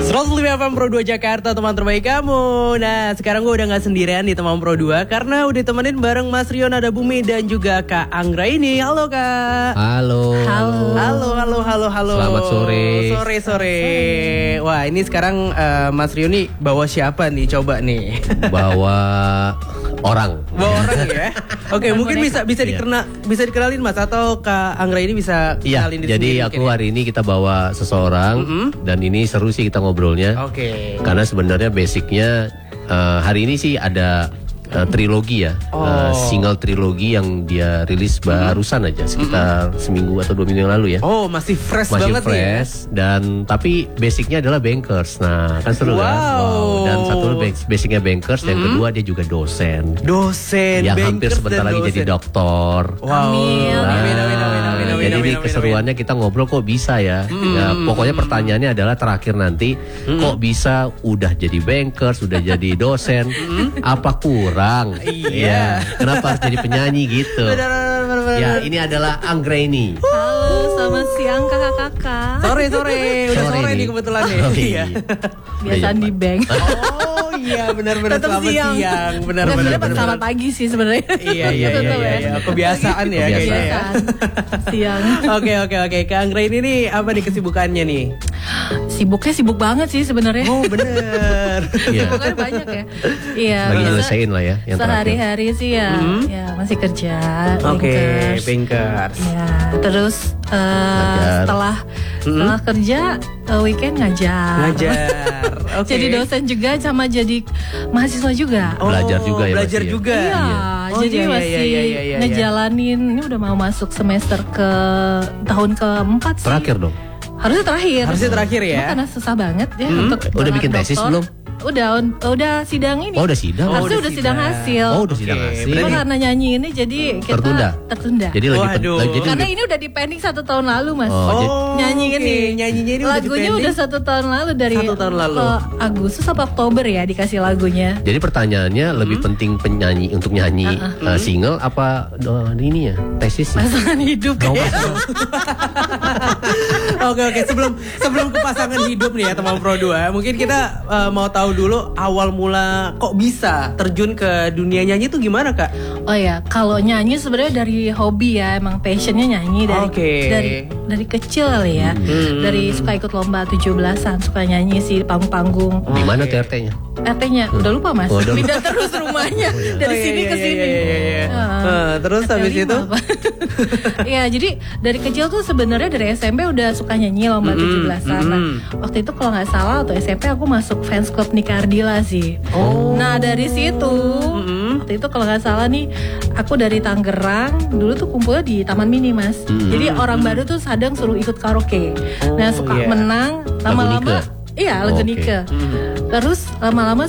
105 FM Pro 2 Jakarta, teman terbaik kamu. Nah, sekarang gue udah gak sendirian di teman Pro 2 karena udah temenin bareng Mas Rion Ada Bumi dan juga Kak Anggra ini. Halo Kak. Halo. Selamat sore. Sore. Wah, ini sekarang Mas Rion nih bawa siapa nih? Coba nih. Bawa orang. Bawa orang ya. Oke, mungkin bisa dikenalin Mas, atau Kak Anggra ini bisa kenalin diri jadi sendiri. aku hari ini kita bawa seseorang dan ini seru sih kita ngobrolnya. Oke. Karena sebenarnya basicnya hari ini sih ada trilogi ya, single trilogi yang dia rilis barusan aja sekitar seminggu atau 2 minggu yang lalu ya. Oh, masih fresh banget fresh nih. Dan tapi basicnya adalah bankers. Nah, kan seru kan? Wow. Dan satu basicnya bankers, yang kedua dia juga dosen. Yang hampir sebentar lagi jadi doktor. Wow. Amin. Jadi keseruannya kita ngobrol kok bisa ya. Ya, pokoknya pertanyaannya adalah terakhir nanti kok bisa udah jadi bankers, udah jadi dosen, apa kurang? Iya. Kenapa harus jadi penyanyi gitu? Benar. Ya, ini adalah Anggreni. Halo, selamat siang kakak-kakak. Sore. Udah sore nih kebetulan nih. Iya. Biasaan di bank. Oh iya, benar-benar Tetap selamat siang. Benar. Selamat pagi sih sebenarnya. Iya. Kebiasaan ya kayaknya ya. Siang. Oke. Kak Anggra ini nih apa nih kesibukannya nih? Sibuknya sibuk banget sih sebenarnya. Oh bener. Sibuknya banyak ya. Iya. Lagi nyelesain lah ya yang terakhir. Sehari-hari sih ya. Ya masih kerja. Oke, bankers. Ya, terus setelah kerja weekend ngajar. Oke. Jadi dosen juga sama jadi mahasiswa juga. Belajar juga ya. Belajar masih juga. Iya, jadi masih ngejalanin. Ini udah mau masuk semester ke tahun keempat sih. Terakhir dong. Harusnya terakhir ya. Karena susah banget ya untuk Udah bikin tesis belum? Udah sidang ini. Oh, udah sidang. Harusnya udah sidang hasil. Oh, udah sidang hasil. Cuma karena nyanyi ini jadi kita tertunda. Jadi Karena ini udah di pending 1 tahun lalu, Mas. Nyanyinya ini lagunya udah 1 tahun lalu dari 1 tahun lalu. Agustus apa Oktober ya dikasih lagunya. Jadi pertanyaannya lebih penting penyanyi untuk nyanyi single apa ini ya tesis? Pasangan hidup Oke. Sebelum ke pasangan hidup nih ya teman Pro 2, mungkin kita mau tahu dulu awal mula kok bisa terjun ke dunia nyanyi itu gimana Kak? Oh ya, kalau nyanyi sebenarnya dari hobi ya, emang passionnya nyanyi dari kecil kali ya. Dari suka ikut lomba 17-an, suka nyanyi sih panggung-panggung. Di mana TRT-nya? RT-nya udah lupa Mas. Pindah terus rumahnya dari sini ke sini. Terus habis itu? Ya, jadi dari kecil tuh sebenarnya dari SMP udah suka nyanyi lomba 17-an. Nah, waktu itu kalau nggak salah waktu SMP aku masuk fans club Nika Ardila sih. Nah, dari situ waktu itu kalau nggak salah nih aku dari Tangerang, dulu tuh kumpulnya di Taman Mini Mas. Jadi orang baru tuh kadang suruh ikut karaoke. Nah, suka menang lama-lama. Iya, lagu Nika. Terus lama-lama